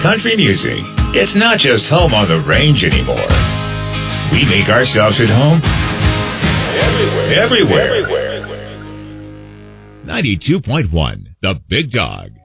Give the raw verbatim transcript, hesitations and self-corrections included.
country music. It's not just home on the range anymore. We make ourselves at home everywhere. Everywhere. ninety-two point one, The Big Dog.